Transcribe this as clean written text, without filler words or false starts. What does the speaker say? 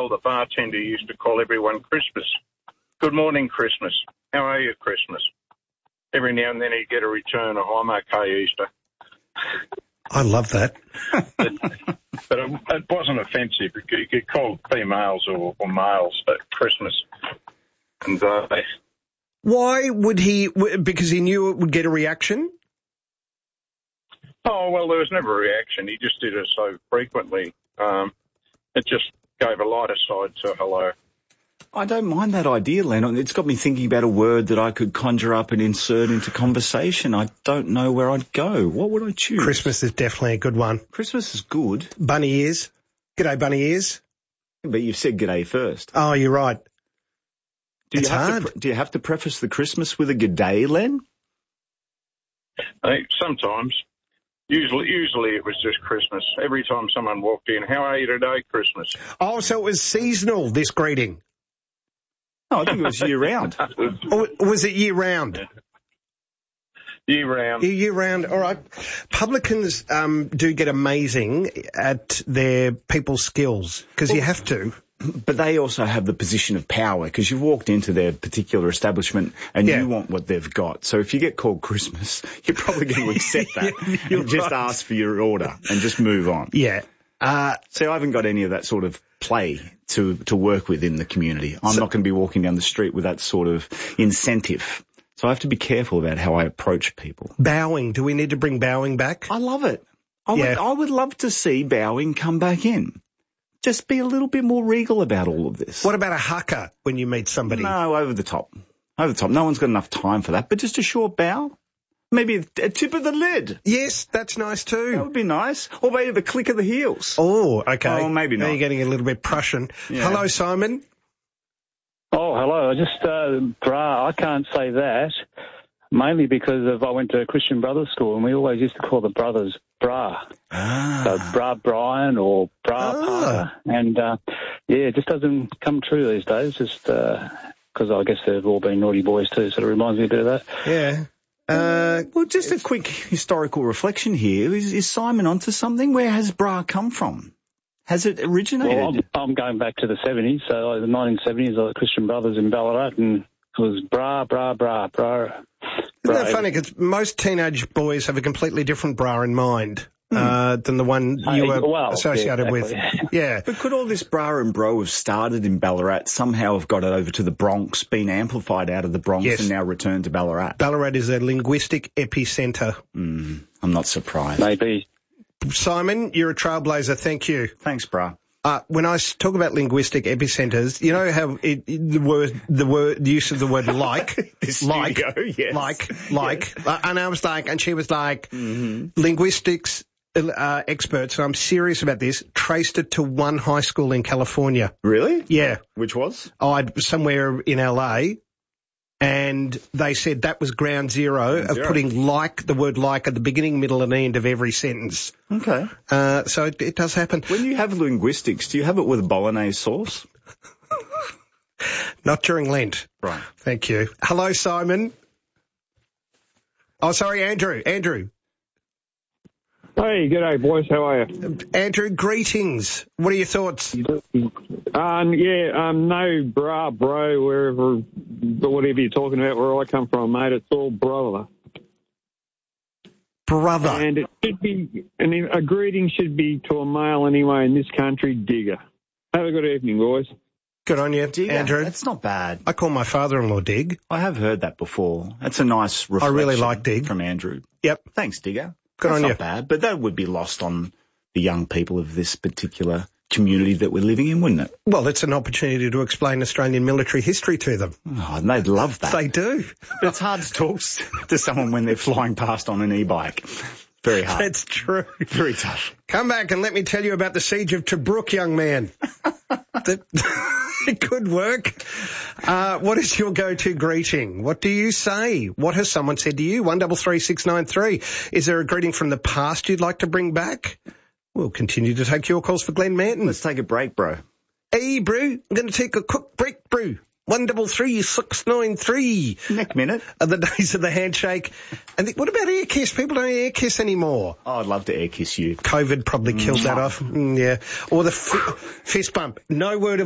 Mel, the bartender, used to call everyone Christmas. Good morning, Christmas. How are you, Christmas? Every now and then he'd get a return of, I'm okay, Easter. I love that. But it wasn't offensive. You could call females or males at Christmas. And why would he? Because he knew it would get a reaction? Oh, well, there was never a reaction. He just did it so frequently. It just gave a lighter side to hello. I don't mind that idea, Len. It's got me thinking about a word that I could conjure up and insert into conversation. I don't know where I'd go. What would I choose? Christmas is definitely a good one. Christmas is good. Bunny ears. G'day, bunny ears. But you've said g'day first. Oh, you're right. Do you have to preface the Christmas with a g'day, Len? I think sometimes. Usually it was just Christmas. Every time someone walked in, how are you today, Christmas? Oh, so it was seasonal, this greeting? Oh, I think it was year-round. Or was it year-round? Year-round. Year-round, all right. Publicans do get amazing at their people's skills, because you have to. But they also have the position of power, because you've walked into their particular establishment and you want what they've got. So if you get called Christmas, you're probably going to accept that and just ask for your order and just move on. Yeah. See, I haven't got any of that sort of play to work with in the community. I'm not going to be walking down the street with that sort of incentive. So I have to be careful about how I approach people. Bowing. Do we need to bring bowing back? I love it. I would love to see bowing come back in. Just be a little bit more regal about all of this. What about a haka when you meet somebody? No, over the top. Over the top. No one's got enough time for that. But just a short bow. Maybe a tip of the lid. Yes, that's nice too. That would be nice. Or maybe the click of the heels. Oh, okay. Oh, maybe not. Now you're getting a little bit Prussian. Yeah. Hello, Simon. Oh, hello. I can't say that, mainly because I went to a Christian Brothers school and we always used to call the brothers Bra. So Bra Brian or Bra Parker. And, it just doesn't come true these days, just because I guess they've all been naughty boys too, so it reminds me a bit of that. Yeah. Well, just a quick historical reflection here. Is Simon onto something? Where has bra come from? Has it originated? Well, I'm going back to the 70s, so the 1970s, the Christian Brothers in Ballarat, and it was bra. Isn't that funny? Because most teenage boys have a completely different bra in mind than the one you were associated with. Yeah. But could all this bra and bro have started in Ballarat, somehow have got it over to the Bronx, been amplified out of the Bronx and now returned to Ballarat? Ballarat is a linguistic epicentre. I'm not surprised. Maybe. Simon, you're a trailblazer. Thank you. Thanks, bra. When I talk about linguistic epicenters, you know how the use of the word like, and I was like, and she was like, linguistics experts, and I'm serious about this, traced it to one high school in California. Really? Yeah. Which was? Somewhere in LA. And they said that was ground zero of putting the word like at the beginning, middle and end of every sentence. Okay. So it does happen. When you have linguistics, do you have it with bolognese sauce? Not during Lent. Right. Thank you. Hello, Simon. Oh, sorry, Andrew. Hey, g'day, boys. How are you? Andrew, greetings. What are your thoughts? No bra, bro, whatever you're talking about, where I come from, mate, it's all brother. Brother. And it should be, a greeting should be to a male anyway in this country, digger. Have a good evening, boys. Good on you, Digger, Andrew. That's not bad. I call my father-in-law Dig. I have heard that before. That's a nice reflection. I really like Dig. From Andrew. Yep. Thanks, Digger. Good on you. That's not bad, but that would be lost on the young people of this particular community that we're living in, wouldn't it? Well, it's an opportunity to explain Australian military history to them. Oh, and they'd love that. They do. But it's hard to talk to someone when they're flying past on an e-bike. Very hard. That's true. Very tough. Come back and let me tell you about the siege of Tobruk, young man. It could work. What is your go-to greeting? What do you say? What has someone said to you? 133693. Is there a greeting from the past you'd like to bring back? We'll continue to take your calls for Glenn Manton. Let's take a break, bro. Hey, bro, I'm going to take a quick break, bro. 133693. Next minute. Are the days of the handshake. And what about air kiss? People don't air kiss anymore. Oh, I'd love to air kiss you. COVID probably killed that off. Yeah. Or the fist bump. No word of